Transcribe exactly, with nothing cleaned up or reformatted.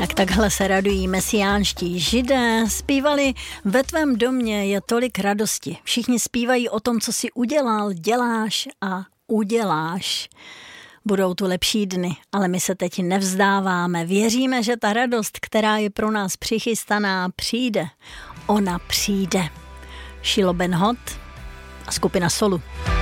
Tak takhle se radují mesiánští židé. Zpívali: ve tvém domě je tolik radosti. Všichni zpívají o tom, co si udělal, děláš a uděláš. Budou tu lepší dny, ale my se teď nevzdáváme. Věříme, že ta radost, která je pro nás přichystaná, přijde. Ona přijde. Šilo Ben Hot a skupina Solu.